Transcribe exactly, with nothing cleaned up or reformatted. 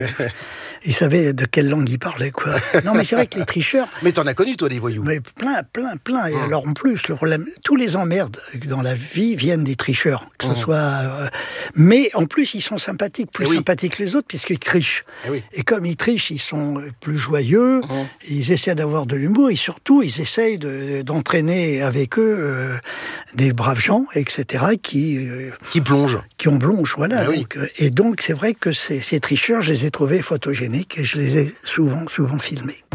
Ils savaient de quelle langue ils parlaient, quoi. Non, mais c'est vrai que les tricheurs... Mais t'en as connu, toi, des voyous. Mais plein, plein, plein. Et Mmh. alors, en plus, le problème... Tous les emmerdes dans la vie viennent des tricheurs. Que ce Mmh. soit... euh, Mais, en plus, ils sont sympathiques. Plus Eh oui. sympathiques que les autres, puisqu'ils trichent. Eh oui. Et comme ils trichent, ils sont plus joyeux. Mmh. Ils essaient d'avoir de l'humour. Et surtout, ils essayent de, d'entraîner avec eux euh, des braves gens, et cetera, qui... Euh, Qui plonge. qui ont blonge, voilà. Ah oui. Donc, euh, et donc, c'est vrai que ces, ces tricheurs, je les ai trouvés photogéniques et je les ai souvent, souvent filmés.